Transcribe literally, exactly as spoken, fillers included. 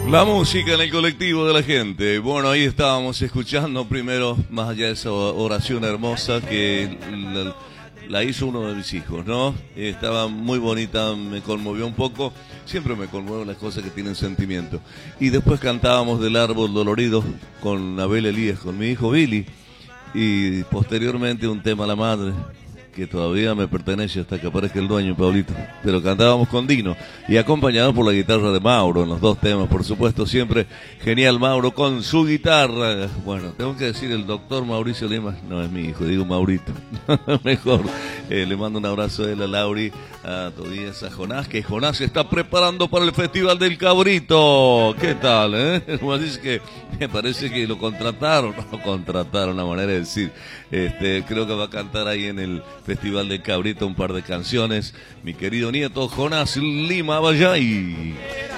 La música en el colectivo de la gente. Bueno, ahí estábamos escuchando primero, más allá de esa oración hermosa que la, la hizo uno de mis hijos, ¿no? Estaba muy bonita, me conmovió un poco. Siempre me conmueven las cosas que tienen sentimiento. Y después cantábamos del árbol dolorido con Abel Elías, con mi hijo Billy. Y posteriormente un tema a la madre, que todavía me pertenece hasta que aparezca el dueño, Pablito. Pero cantábamos con Dino y acompañado por la guitarra de Mauro en los dos temas, por supuesto, siempre genial Mauro con su guitarra. Bueno, tengo que decir el doctor Mauricio Lima, no es mi hijo, digo Maurito, mejor. Eh, le mando un abrazo a él, a Lauri, a Todías, a Jonás, que Jonás se está preparando para el Festival del Cabrito. ¿Qué tal, eh? Como dice que me parece que lo contrataron, lo contrataron, la manera de decir. Este, creo que va a cantar ahí en el Festival del Cabrito un par de canciones. Mi querido nieto Jonás Lima Bayay.